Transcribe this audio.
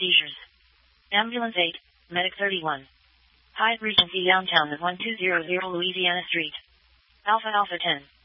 seizures. Ambulance 8, Medic 31. Hyatt Regency downtown at 1200 Louisiana Street. Alpha Alpha 10.